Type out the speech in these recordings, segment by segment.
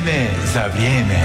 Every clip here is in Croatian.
Vrijeme za vrijeme.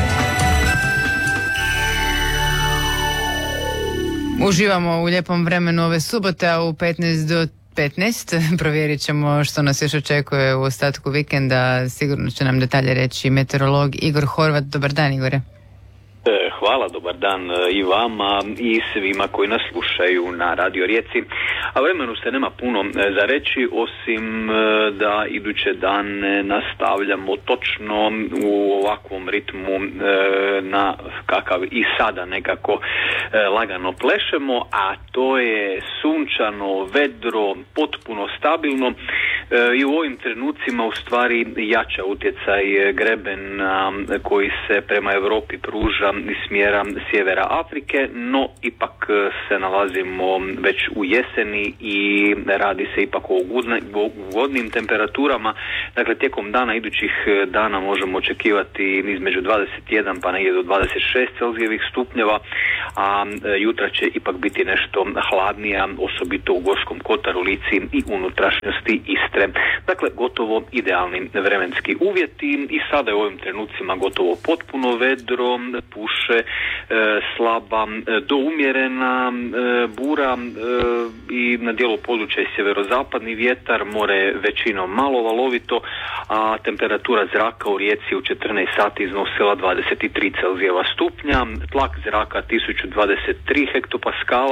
Uživamo u lijepom vremenu ove subote, a u 15 do 15 provjerit ćemo što nas još očekuje u ostatku vikenda. Sigurno će nam detalje reći meteorolog Igor Horvat. Dobar dan, Igore. Hvala, dobar dan i vama i svima koji nas slušaju na Radio Rijeci. A vremenu se nema puno za reći, osim da iduće dane nastavljamo točno u ovakvom ritmu na kakav i sada nekako lagano plešemo, a to je sunčano, vedro, potpuno stabilno i u ovim trenucima u stvari jača utjecaj grebena koji se prema Europi pruža iz smjera sjevera Afrike, no ipak se nalazimo već u jeseni i radi se ipak o ugodnim temperaturama. Dakle, tijekom dana, idućih dana možemo očekivati između 21 pa negdje do 26 Celzijevih stupnjeva, a jutra će ipak biti nešto hladnija, osobito u Gorskom kotaru, Lici i unutrašnjosti Istre. Dakle, gotovo idealni vremenski uvjeti i sada je u ovim trenucima gotovo potpuno vedro, puše slaba do umjerena bura i na dijelu područja i sjeverozapadni vjetar, more većinom malo valovito, a temperatura zraka u Rijeci u 14 sati iznosila 23 Celzijeva stupnja, tlak zraka 1023 hektopaskala,